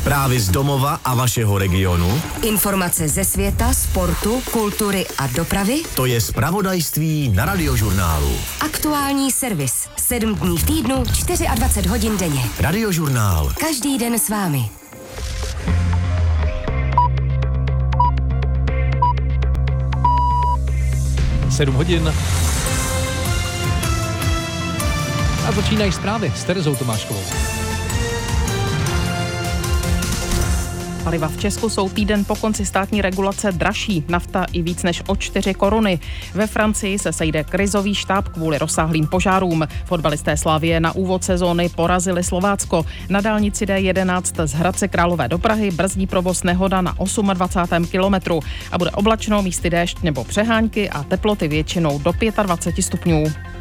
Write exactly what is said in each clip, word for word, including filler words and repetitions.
Zprávy z domova a vašeho regionu. Informace ze světa, sportu, kultury a dopravy. To je zpravodajství na Radiožurnálu. Aktuální servis. Sedm dní v týdnu, dvacet čtyři hodin denně. Radiožurnál. Každý den s vámi. sedm hodin. A začínají zprávy s Terezou Tomáškovou. Paliva v Česku jsou týden po konci státní regulace dražší, nafta i víc než o čtyři koruny. Ve Francii se sejde krizový štáb kvůli rozsáhlým požárům. Fotbalisté Slavie na úvod sezóny porazili Slovácko. Na dálnici D jedenáct z Hradce Králové do Prahy brzdí provoz nehoda na dvacátém osmém kilometru a bude oblačno, místy déšť nebo přehánky a teploty většinou do dvacet pět stupňů.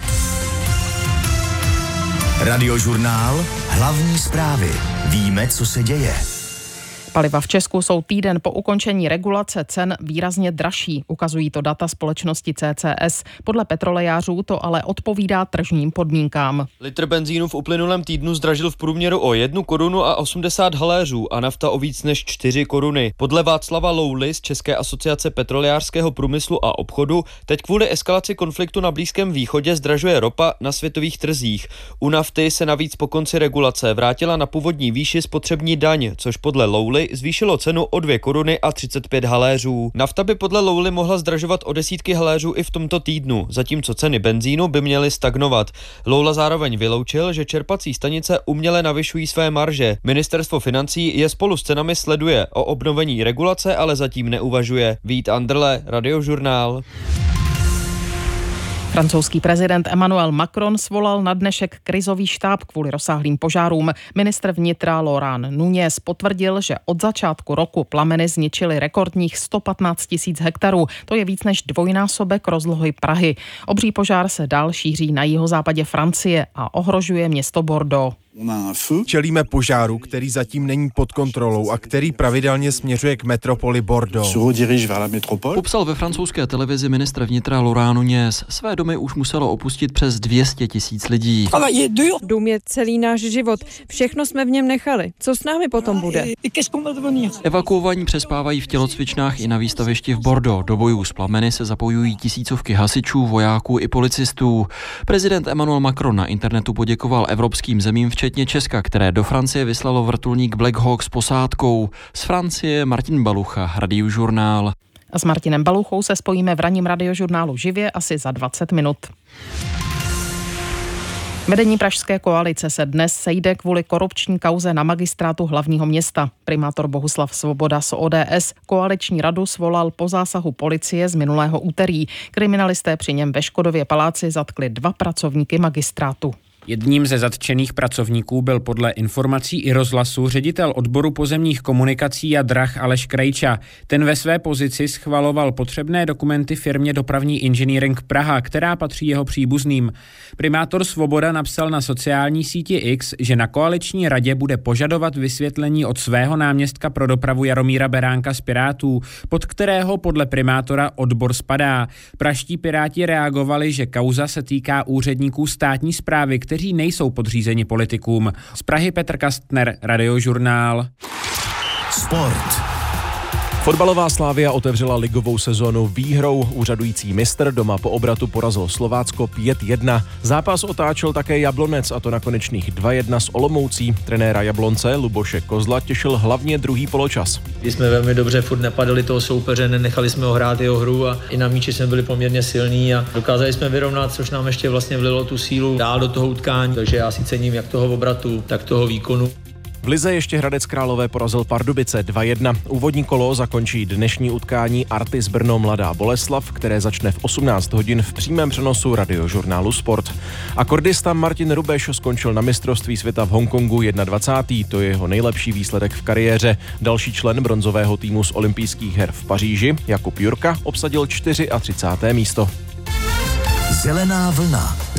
Radiožurnál. Hlavní zprávy. Víme, co se děje. Paliva v Česku jsou týden po ukončení regulace cen výrazně dražší, ukazují to data společnosti C C S. Podle petrolejářů to ale odpovídá tržním podmínkám. Litr benzínu v uplynulém týdnu zdražil v průměru o jednu korunu a osmdesát haléřů a nafta o víc než čtyři koruny. Podle Václava Louly z České asociace petrolejářského průmyslu a obchodu teď kvůli eskalaci konfliktu na Blízkém východě zdražuje ropa na světových trzích. U nafty se navíc po konci regulace vrátila na původní výši spotřební daň, což podle Louly zvýšilo cenu o dvě koruny a třicet pět haléřů. Nafta by podle Louly mohla zdražovat o desítky haléřů i v tomto týdnu, zatímco ceny benzínu by měly stagnovat. Loula zároveň vyloučil, že čerpací stanice uměle navyšují své marže. Ministerstvo financí je spolu s cenami sleduje, o obnovení regulace ale zatím neuvažuje. Vít Anderle, Radiožurnál. Francouzský prezident Emmanuel Macron svolal na dnešek krizový štáb kvůli rozsáhlým požárům. Ministr vnitra Laurent Nunez potvrdil, že od začátku roku plameny zničily rekordních sto patnáct tisíc hektarů. To je víc než dvojnásobek rozlohy Prahy. Obří požár se dál šíří na jihozápadě Francie a ohrožuje město Bordeaux. Čelíme požáru, který zatím není pod kontrolou a který pravidelně směřuje k metropoli Bordeaux. Popsal ve francouzské televizi ministr vnitra Laurent Nunez. Své domy už muselo opustit přes dvě stě tisíc lidí. Dům je celý náš život. Všechno jsme v něm nechali. Co s námi potom bude? Evakuovaní přespávají v tělocvičnách i na výstavišti v Bordeaux. Do bojů s plameny se zapojují tisícovky hasičů, vojáků i policistů. Prezident Emmanuel Macron na internetu poděkoval evropským zemím včetně Česka, které do Francie vyslalo vrtulník Black Hawk s posádkou. Z Francie Martin Balucha, Radiožurnál. A s Martinem Baluchou se spojíme v ranním Radiožurnálu živě asi za dvacet minut. Vedení pražské koalice se dnes sejde kvůli korupční kauze na magistrátu hlavního města. Primátor Bohuslav Svoboda z O D S koaliční radu svolal po zásahu policie z minulého úterý. Kriminalisté při něm ve Škodově paláci zatkli dva pracovníky magistrátu. Jedním ze zatčených pracovníků byl podle informací i rozhlasu ředitel odboru pozemních komunikací a drah Aleš Krejča. Ten ve své pozici schvaloval potřebné dokumenty firmě Dopravní inženýring Praha, která patří jeho příbuzným. Primátor Svoboda napsal na sociální síti X, že na koaliční radě bude požadovat vysvětlení od svého náměstka pro dopravu Jaromíra Beránka z Pirátů, pod kterého podle primátora odbor spadá. Pražští Piráti reagovali, že kauza se týká úředníků státní správy, kteří nejsou podřízeni politikům. Z Prahy Petr Kastner, Radiožurnál. Sport. Fotbalová Slavia otevřela ligovou sezonu výhrou. Úřadující mistr doma po obratu porazil Slovácko pět jedna. Zápas otáčel také Jablonec, a to na konečných dva jedna s Olomoucí. Trenéra Jablonce Luboše Kozla těšil hlavně druhý poločas. Když jsme velmi dobře furt napadali toho soupeře, nenechali jsme ho hrát jeho hru a i na míči jsme byli poměrně silní a dokázali jsme vyrovnat, což nám ještě vlastně vlilo tu sílu dál do toho utkání. Takže já si cením jak toho obratu, tak toho výkonu. V lize ještě Hradec Králové porazil Pardubice dva jedna. Úvodní kolo zakončí dnešní utkání Artis Brno Mladá Boleslav, které začne v osmnáct hodin v přímém přenosu Radiožurnálu Sport. Akordista Martin Rubeš skončil na mistrovství světa v Hongkongu dvacátého prvního To je jeho nejlepší výsledek v kariéře. Další člen bronzového týmu z olympijských her v Paříži, Jakub Jurka, obsadil třicáté čtvrté místo. Zelená vlna.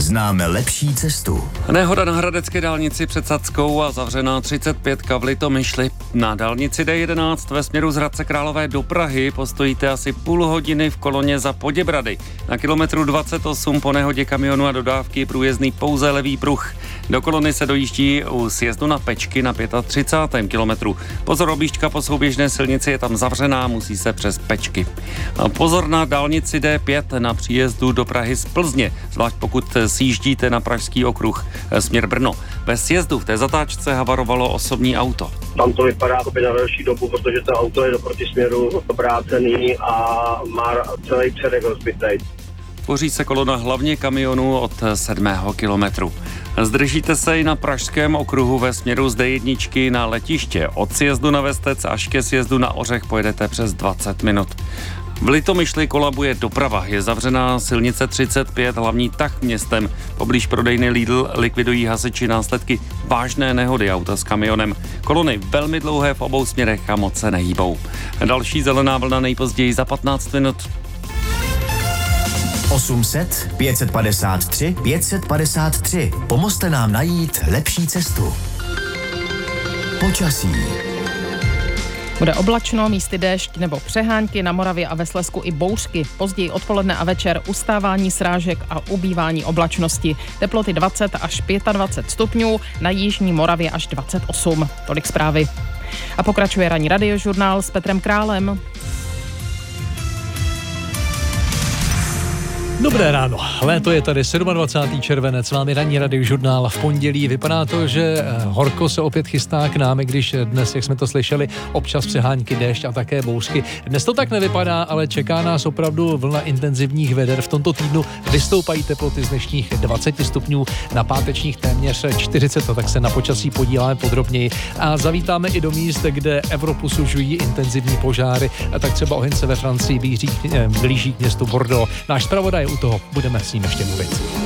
známe lepší cestu. Nehoda na hradecké dálnici před Sackou a zavřená třicet pět v Litomyšli. Na dálnici D jedenáct ve směru z Hradce Králové do Prahy postojíte asi půl hodiny v koloně za Poděbrady. Na kilometru dvacet osm po nehodě kamionu a dodávky průjezdný pouze levý pruh. Do kolony se dojíždí u sjezdu na Pečky na třicátém pátém kilometru. Pozor, objížďka po souběžné silnici je tam zavřená, musí se přes Pečky. A pozor na dálnici D pět na příjezdu do Prahy z Plzně, zvlášť pokud sjíždíte na Pražský okruh směr Brno. Ve sjezdu v té zatáčce havarovalo osobní auto. Tam to vypadá jako by na další dobu, protože to auto je do protisměru obrácený a má celý předek rozbitej. Tvoří se kolona hlavně kamionů od sedmého kilometru. Zdržíte se i na pražském okruhu ve směru z D jedna na letiště. Od sjezdu na Vestec až ke sjezdu na Ořech pojedete přes dvacet minut. V Litomyšli kolabuje doprava. Je zavřená silnice třicet pět, hlavní tah městem. Poblíž prodejny Lidl likvidují hasiči následky vážné nehody auta s kamionem. Kolony velmi dlouhé v obou směrech a moc se nehýbou. Další zelená vlna nejpozději za patnáct minut. osm set, pět set padesát tři, pět set padesát tři. Pomozte nám najít lepší cestu. Počasí. Bude oblačno, místy déšť nebo přehánky, na Moravě a ve Slezsku i bouřky. Později odpoledne a večer ustávání srážek a ubývání oblačnosti. Teploty dvacet až dvacet pět stupňů, na jižní Moravě až dvacet osm. Tolik zprávy. A pokračuje ranní radiožurnál s Petrem Králem. Dobré ráno, léto je tady, dvacátého sedmého červenec, máme ranní radiožurnál v pondělí. Vypadá to, že horko se opět chystá k nám, když dnes, jak jsme to slyšeli, občas přehánky, déšť a také bouřky. Dnes to tak nevypadá, ale čeká nás opravdu vlna intenzivních veder. V tomto týdnu vystoupají teploty z dnešních dvacet stupňů na pátečních téměř čtyřicet, tak se na počasí podíváme podrobněji. A zavítáme i do míst, kde Evropu sužují intenzivní požáry, tak třeba ohyň se ve Francii blíží, blíží k městu Bordeaux. Náš zpravodaj u toho, budeme s ním ještě mluvit.